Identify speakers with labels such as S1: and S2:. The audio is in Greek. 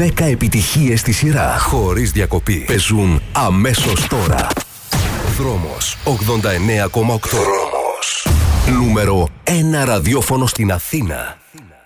S1: 10 επιτυχίες στη σειρά, χωρίς διακοπή. Παίζουν αμέσως τώρα. Δρόμος 89,8. Δρόμος. Νούμερο 1 ραδιόφωνο στην Αθήνα.